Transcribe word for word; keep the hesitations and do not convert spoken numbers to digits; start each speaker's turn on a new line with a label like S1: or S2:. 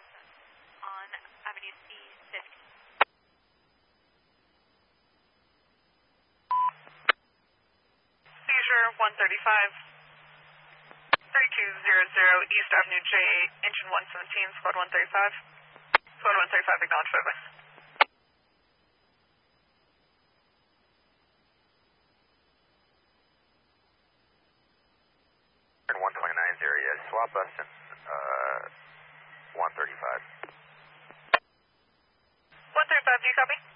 S1: on Avenue C fifty.
S2: Seizure one thirty-five, thirty-two hundred East Avenue J eight, engine one seventeen, squad one thirty-five. Squad one thirty-five, acknowledge over.
S3: one twenty-nine zero, yes, swap Buston, uh, one thirty-five.
S2: one thirty-five, do you copy?